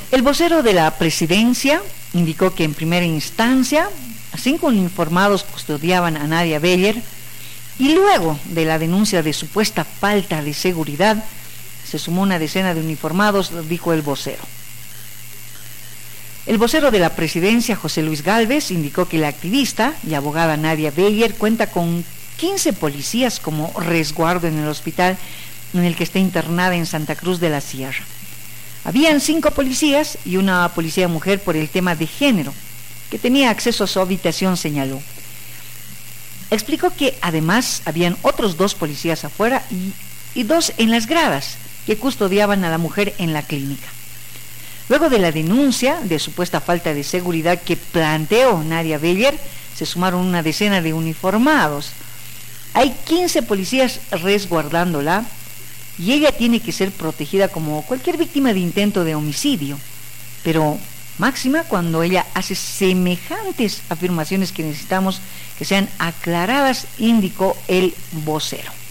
El vocero de la presidencia indicó que en primera instancia 5 uniformados custodiaban a Nadia Beyer y luego de la denuncia de supuesta falta de seguridad se sumó una decena de uniformados, dijo el vocero. El vocero de la presidencia, José Luis Gálvez, indicó que la activista y abogada Nadia Beyer cuenta con 15 policías como resguardo en el hospital en el que está internada en Santa Cruz de la Sierra. Habían 5 policías y una policía mujer por el tema de género, que tenía acceso a su habitación, señaló. Explicó que además habían otros 2 policías afuera y 2 en las gradas que custodiaban a la mujer en la clínica. Luego de la denuncia de supuesta falta de seguridad que planteó Nadia Beyer, se sumaron una decena de uniformados. Hay 15 policías resguardándola y ella tiene que ser protegida como cualquier víctima de intento de homicidio, pero máxima cuando ella hace semejantes afirmaciones que necesitamos que sean aclaradas, indicó el vocero.